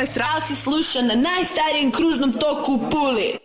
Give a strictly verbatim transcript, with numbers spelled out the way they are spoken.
Moje strane si sluša na najstarijem kružnom toku u Puli.